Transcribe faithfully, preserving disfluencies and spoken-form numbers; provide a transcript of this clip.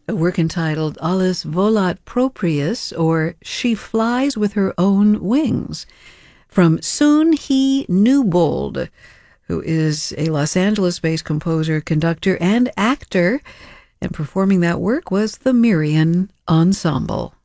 a work entitled Alles volat proprius, or She Flies with Her Own Wings, from Soon Hee Newbold, who is a Los Angeles-based composer, conductor, and actor, and performing that work was the Miriam Ensemble.